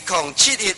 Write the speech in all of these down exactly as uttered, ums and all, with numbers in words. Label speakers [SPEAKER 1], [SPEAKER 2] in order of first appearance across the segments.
[SPEAKER 1] 零七一。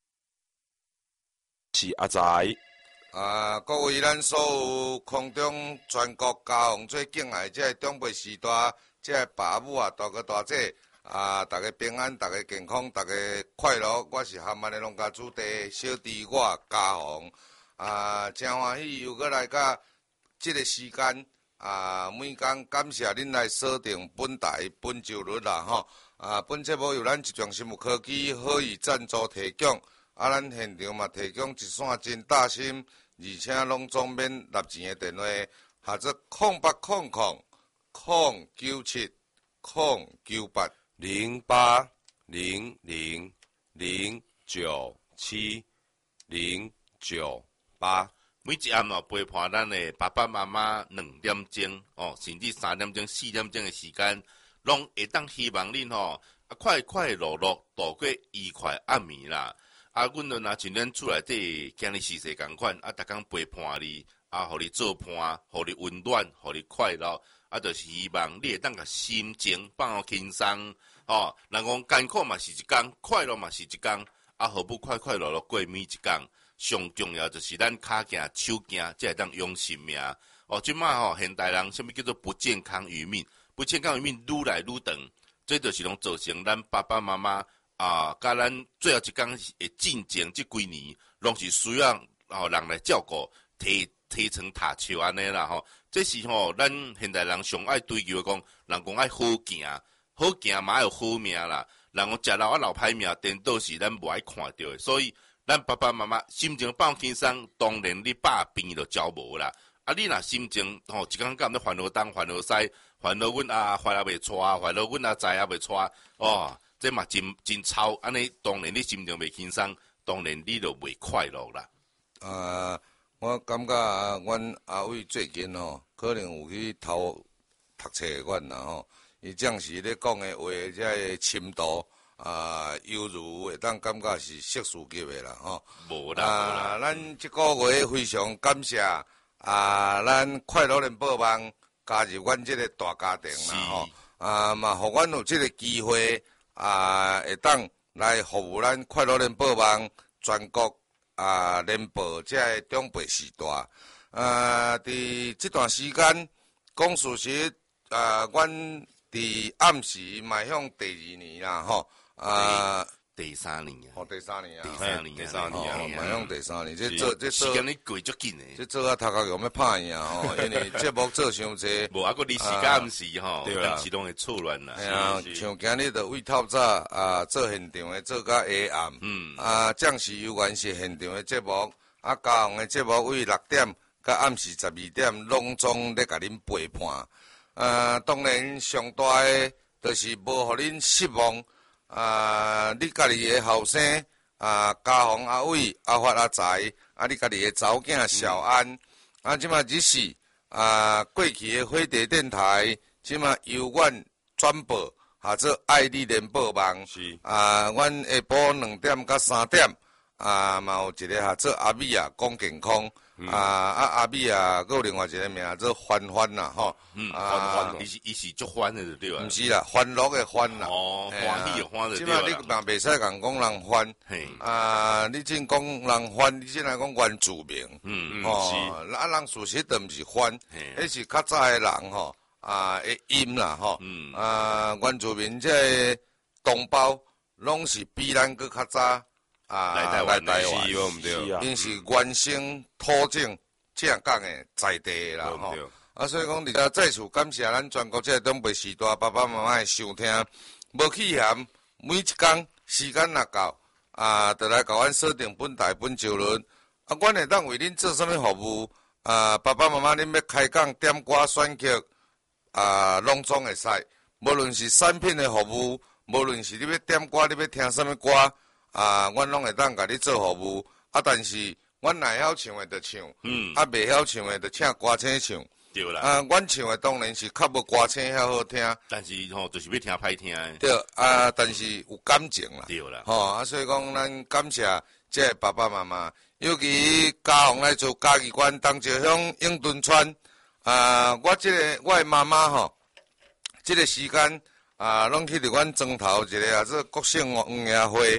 [SPEAKER 2] 是阿财。
[SPEAKER 3] 啊，各位咱所有空中全国家防最敬爱这长辈时代，这爸母啊，大哥大姐啊，大家平安，大家健康，大家快乐。我是含安的农家主地小弟，我家防啊，真欢喜又搁来甲这个时间啊，每天感谢恁来锁定本台本周日啦吼。啊，本节目由咱集团生物科技好意赞助提供。啊，咱现场嘛提供一线真大心，而且拢总免纳钱的电话，或者空八空空空九七空九八
[SPEAKER 2] 零八零零零九七零九八。
[SPEAKER 4] 每一暗哦陪伴咱的爸爸妈妈两点钟哦，甚至三点钟、四点钟的时间，拢会当希望恁吼啊快快乐乐度过愉快暗暝啦。啊，阮就若像咱厝内底今日时势共款，啊，逐工陪伴你，啊，互你做伴，互你温暖，互你快乐，啊，就是希望你会当甲心情放好轻松，吼、哦，人讲艰苦嘛是一工，快乐嘛是一工，啊，何不快快乐乐过每一工？上重要就是咱骹行手行，才会当养性命。哦，即摆吼现代人，什么叫做不健康余命？不健康余命愈来愈长，这就是拢造成咱爸爸妈妈。啊，甲咱最后一工会进前即几年，拢是需要哦人来照顾，提提床踏树安尼啦吼。这是吼、哦、咱现代人上爱追求的讲，人讲爱好行，好行嘛有好命啦。人讲食老啊老歹命，颠倒是咱无爱看到的。所以咱爸爸妈妈心情放轻松，当然你爸病就照无啦。啊，你若心情吼、哦、一工干咧烦恼东烦恼西，烦恼阮阿烦恼袂错，烦恼阮阿仔也袂错哦。这嘛真真操，安尼当然你心情袂轻松，当然你就袂快乐啦。
[SPEAKER 3] 啊，我感觉阮阿伟最近吼，可能有去偷读册阮啦吼，伊暂时咧讲的话，这个深度啊，犹如会当感觉是硕士级的啦吼。
[SPEAKER 4] 无啦，
[SPEAKER 3] 啊，咱即个月非常感谢啊，咱快乐联播网加入阮即个大家庭啦吼，啊嘛，互阮有即个机会。啊，会当来服务咱快乐联播网全国啊联播这个长辈时代。啊，伫这段时间，讲事实，啊，阮伫暗时迈向第二年啦，吼，啊。
[SPEAKER 4] 第三年啊，
[SPEAKER 3] 哦，第三年啊，
[SPEAKER 4] 第三年，
[SPEAKER 2] 第三年啊，
[SPEAKER 3] 迈向第三年，这做这做，
[SPEAKER 4] 时间你过足紧诶，
[SPEAKER 3] 这做啊头壳用要拍赢吼，因为节目做伤济，
[SPEAKER 4] 无啊个你时间毋是吼，
[SPEAKER 2] 对啦，
[SPEAKER 4] 是拢会错乱啦。
[SPEAKER 3] 哎呀，像今日着为透早啊做现场诶，做到下暗，
[SPEAKER 4] 嗯，
[SPEAKER 3] 啊，暂时游园是现场诶节目，啊，家红诶节目为六点到暗时十二点，拢总咧甲恁陪伴，啊，当然上大诶，就是无互恁失望。啊！你家己的后生啊，家红阿伟、阿发、阿财，啊，你家己的查某囝小安，啊，即马只是啊，过去的火地电台，即马由阮转播，或者爱你联播网，
[SPEAKER 2] 是
[SPEAKER 3] 啊，阮下晡两点到三点，啊，嘛有一个或者阿米啊讲健康。嗯、啊啊阿米啊，佫有另外一个名做欢欢啦，吼，
[SPEAKER 4] 嗯，
[SPEAKER 3] 啊，
[SPEAKER 4] 欢欢，伊是伊是足欢的对吧？
[SPEAKER 3] 毋是啦，欢乐的欢啦，
[SPEAKER 4] 哦，欢喜的欢的
[SPEAKER 3] 即
[SPEAKER 4] 对吧？
[SPEAKER 3] 摆你嘛袂使共讲人欢，啊，你真讲人欢，你真来讲原住民，
[SPEAKER 4] 嗯，
[SPEAKER 3] 哦，啊，人事实都毋是欢，迄是较早的人吼，啊，的音啦，吼，
[SPEAKER 4] 嗯，
[SPEAKER 3] 啊，原住民这个同胞拢是比咱佫较早。啊，
[SPEAKER 4] 来台湾，
[SPEAKER 3] 来台湾，
[SPEAKER 2] 毋对，
[SPEAKER 3] 因是原生土种正港的在地啦吼。啊，所以讲，伫遮再次感谢咱全国这个长辈时代爸爸妈妈的收听，无弃嫌，每一工时间若到，啊，就来甲阮锁定本台本周轮。啊，阮会当为恁做啥物服务？啊，爸爸妈妈恁要开讲点歌选曲，啊，拢总会使。无论是产品的服务，无论是你要点歌，你要听啥物歌。啊，阮拢会当甲你做服务，啊，但是阮若晓唱诶就唱，嗯，啊，袂晓唱诶就请歌星唱，
[SPEAKER 4] 对啦。
[SPEAKER 3] 啊，阮唱诶当然是较无歌星遐好听，
[SPEAKER 4] 但是吼、哦，就是要听歹听诶。
[SPEAKER 3] 对，啊，但是有感情啦，
[SPEAKER 4] 对啦，
[SPEAKER 3] 吼、啊，所以讲咱感谢这个爸爸妈妈，尤其家红来做嘉义县东石乡永敦村，啊，我即、這个我诶妈妈吼，即、這個时间啊，拢去伫阮庄头一个啊，这国姓黄爷会。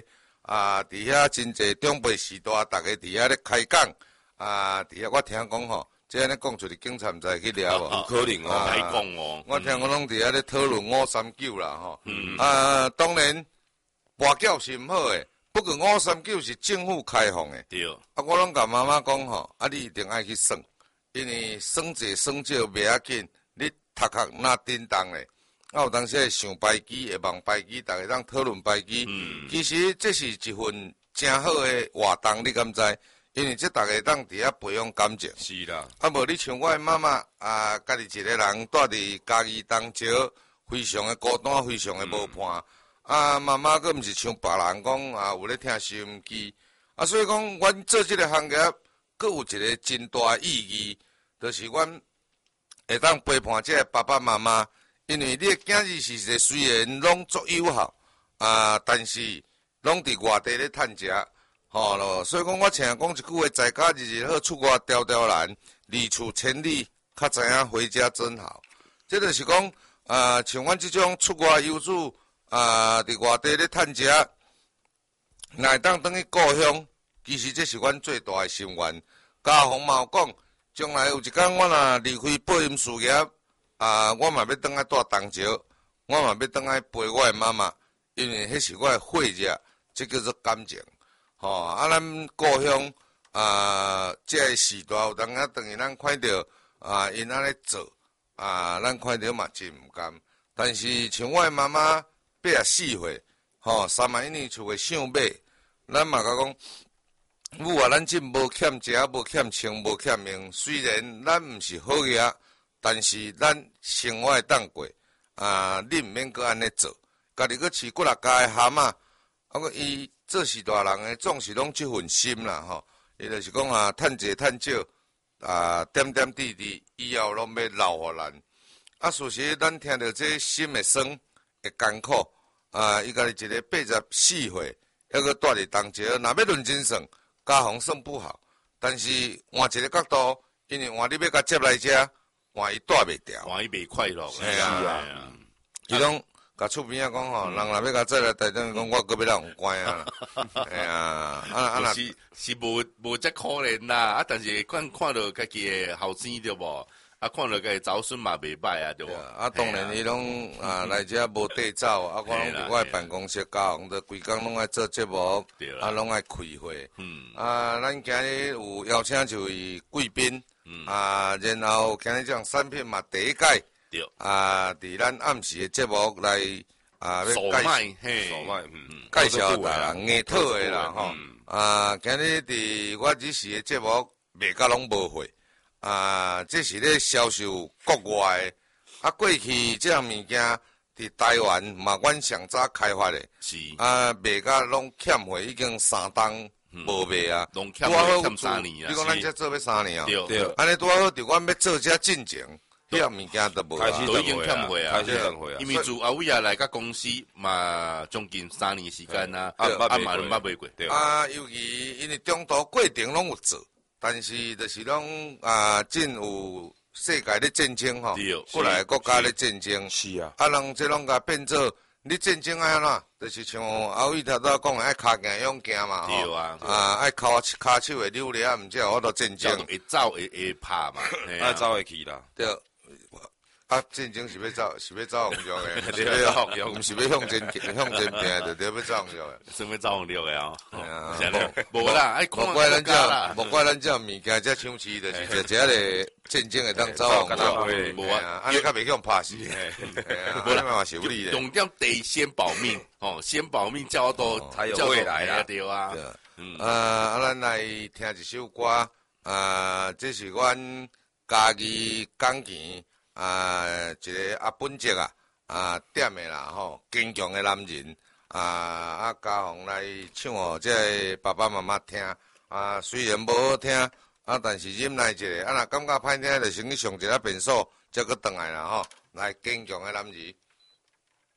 [SPEAKER 3] 啊，伫遐真侪长辈时代，逐个伫遐咧开讲，啊，伫遐我听讲吼，即安尼讲出去，警察毋知会去掠无？
[SPEAKER 2] 有可能哦，
[SPEAKER 4] 来讲哦，
[SPEAKER 3] 我听讲拢伫遐咧讨论五三九啦吼。啊，当然跋筊是毋好诶，不过五三九是政府开放诶。
[SPEAKER 4] 对。
[SPEAKER 3] 啊，我拢甲妈妈讲吼，啊，你一定爱去算，因为算济算少袂要紧，你头壳若叮当咧。啊，有当时会想排机，会忘排机，逐个当讨论排机。嗯、其实这是一份真好诶活动，你敢知？因为这逐个当伫遐培养感情。
[SPEAKER 2] 是啦。
[SPEAKER 3] 啊，无你像我诶妈妈啊，家己一个人住伫家己当桥，非常诶孤单，非常诶无伴。嗯、啊，妈妈佫毋是像别人讲啊，有咧听收音机。啊，所以讲，阮做即个行业，佫有一个真大意义，就是阮会当陪伴即个爸爸妈妈。因为你诶囝儿是一个虽然拢足有效啊，但是拢伫外地咧趁食，吼、哦、咯。所以讲，我常讲一句话：在家日日好，出外条条难，离厝千里，较知影回家真好。这就是讲啊，像阮即种出外游子啊，伫外地咧趁食，若会当转去故乡，其实这是阮最大诶心愿。家父嘛有讲，将来有一天我若离开播音事业。啊，我嘛要倒来住东石，我嘛要倒来陪我的妈妈，因为迄是我的血热，这叫做感情。吼、哦，啊，咱故乡啊，这个时代有当啊，等于咱看到啊，因安尼做啊，咱看到嘛真毋甘。但是像我的妈妈八十四岁，吼、哦，三十一年厝的想买，咱嘛甲讲，母啊，咱真无欠食，无欠穿，无欠用。虽然咱毋是好嘢。但是咱生活会当过，啊，你毋免搁安尼做，家己搁饲几六家诶蛤蟆，啊个伊做事大人诶，总是拢即份心啦吼。伊就是讲啊，趁济趁少，啊，点点滴滴，以后拢要留互咱。啊，事实咱听到这心会酸，会艰苦，啊，伊家己一个八十四岁，还搁住伫东石，若要论真算，家风算不好。但是换一个角度，因为换你要甲接来遮。换伊住袂掉，
[SPEAKER 4] 换伊袂快乐。
[SPEAKER 3] 系啊，伊拢甲厝边仔讲吼，人若要甲再来台东，讲我搁要来红关啊。系啊，啊啊那
[SPEAKER 4] 是是无无遮可怜啦，啊，但是看看到家己诶后生对无？啊，看到家己子孙嘛袂歹啊，对无？
[SPEAKER 3] 啊，当然伊拢啊来遮无地走，啊，我拢伫我诶办公室教，着规工拢爱做节目，啊，拢爱开会。嗯，啊，咱今日有邀请一位贵宾。嗯、啊，然后今日这种产品嘛，第一届，
[SPEAKER 4] 对，
[SPEAKER 3] 啊，伫咱暗时的节目来啊，要介绍，
[SPEAKER 4] 嘿，
[SPEAKER 2] 嗯，
[SPEAKER 3] 介绍啦，硬套的啦，吼、嗯，啊，今日伫我日时的节目卖甲拢无货，啊，这是咧销售国外的，啊，过去这样物件伫台湾嘛，阮上早开发的，
[SPEAKER 4] 是，
[SPEAKER 3] 啊，卖甲拢欠货已经三档。无卖啊，
[SPEAKER 4] 拢欠欠三年啊！
[SPEAKER 3] 你讲咱遮做要三年啊？
[SPEAKER 4] 对
[SPEAKER 3] 对，安尼拄好伫阮要做遮进前，遐物件都无啊，
[SPEAKER 4] 都已经欠货啊，
[SPEAKER 2] 开始欠货啊。
[SPEAKER 4] 因为自阿伟啊来甲公司嘛，将近三年时间啊，啊啊嘛拢捌卖过，对
[SPEAKER 3] 啊，尤其因为中途过程拢有做，但是就是拢啊，真有世界咧战争吼，过来国家咧战争，
[SPEAKER 2] 是啊，
[SPEAKER 3] 啊人即拢甲变做。你战争爱安怎？就是像阿伟头拄讲，爱骹行勇行嘛，
[SPEAKER 4] 吼，
[SPEAKER 3] 啊，爱骹骹手会扭咧，啊，毋则我都战争
[SPEAKER 4] 会走会会拍嘛，
[SPEAKER 2] 爱走会去啦。
[SPEAKER 3] 对，啊，战争是要走，是要走红绿的，是要红绿，毋是要向前向前拼，就对要走红绿的。
[SPEAKER 4] 什么走红绿的啊？
[SPEAKER 3] 啊，
[SPEAKER 4] 无啦，爱
[SPEAKER 3] 莫怪咱遮，莫怪咱遮物件遮抢市，就是就遮个战争会当走红绿，
[SPEAKER 4] 无啊，
[SPEAKER 3] 安尼较袂去互拍死。无那嘛是有理的。
[SPEAKER 4] 重点得先保命，哦，先保命，叫多
[SPEAKER 2] 才有未来啊，
[SPEAKER 4] 对啊。
[SPEAKER 3] 嗯，啊，咱来听一首歌，啊，这是阮家己钢琴。啊，一个阿本杰啊，啊点的啦吼，坚强的男人啊，啊家宏来唱哦，这个爸爸妈妈听啊，虽然无好听啊，但是忍耐一下，啊若感觉歹听，就先去上一个便所，再搁转来啦吼，来坚强的男人。